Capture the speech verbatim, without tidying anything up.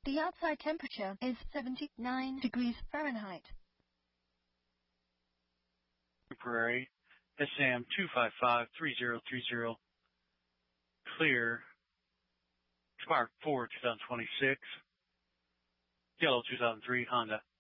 The outside temperature is seventy-nine degrees Fahrenheit. Prairie, S A M two five five three zero three zero. Clear. Spark four two thousand twenty-six. Yellow two thousand three Honda.